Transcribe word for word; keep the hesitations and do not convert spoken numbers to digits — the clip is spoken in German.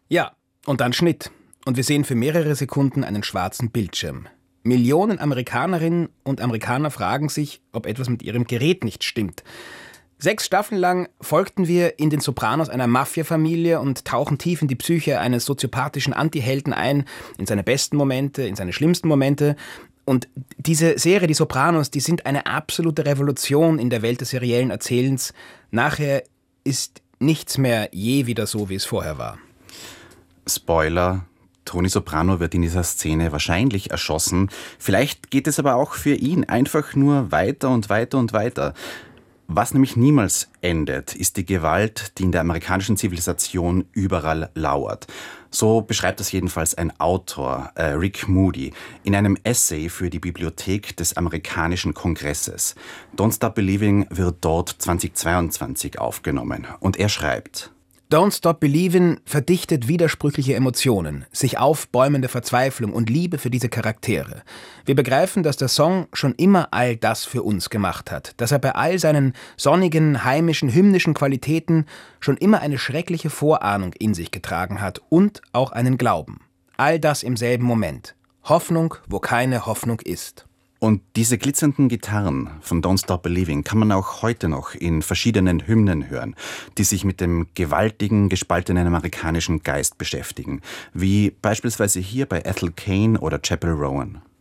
Ja, und dann Schnitt. Und wir sehen für mehrere Sekunden einen schwarzen Bildschirm. Millionen Amerikanerinnen und Amerikaner fragen sich, ob etwas mit ihrem Gerät nicht stimmt. Sechs Staffeln lang folgten wir in den Sopranos einer Mafia-Familie und tauchen tief in die Psyche eines soziopathischen Antihelden ein, in seine besten Momente, in seine schlimmsten Momente. Und diese Serie, die Sopranos, die sind eine absolute Revolution in der Welt des seriellen Erzählens. Nachher ist nichts mehr je wieder so, wie es vorher war. Spoiler: Tony Soprano wird in dieser Szene wahrscheinlich erschossen. Vielleicht geht es aber auch für ihn einfach nur weiter und weiter und weiter. Was nämlich niemals endet, ist die Gewalt, die in der amerikanischen Zivilisation überall lauert. So beschreibt das jedenfalls ein Autor, äh, Rick Moody, in einem Essay für die Bibliothek des amerikanischen Kongresses. Don't Stop Believing wird dort zweitausendzweiundzwanzig aufgenommen. Und er schreibt: Don't Stop Believin' verdichtet widersprüchliche Emotionen, sich aufbäumende Verzweiflung und Liebe für diese Charaktere. Wir begreifen, dass der Song schon immer all das für uns gemacht hat, dass er bei all seinen sonnigen, heimischen, hymnischen Qualitäten schon immer eine schreckliche Vorahnung in sich getragen hat und auch einen Glauben. All das im selben Moment. Hoffnung, wo keine Hoffnung ist. Und diese glitzernden Gitarren von Don't Stop Believing kann man auch heute noch in verschiedenen Hymnen hören, die sich mit dem gewaltigen, gespaltenen amerikanischen Geist beschäftigen, wie beispielsweise hier bei Ethel Cain oder Chappell Rowan.